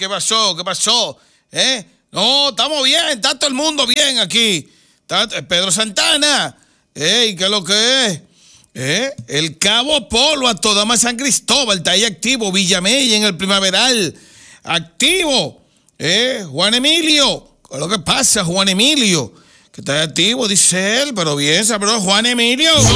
¿Qué pasó? ¿Qué pasó? No, estamos bien, está todo el mundo bien aquí. Está Pedro Santana. ¿Qué es lo que es? El Cabo Polo a toda más San Cristóbal está ahí activo. Villamella en el Primaveral activo. Juan Emilio, ¿qué es lo que pasa, Juan Emilio? Que está activo, dice él, pero bien, pero Juan Emilio.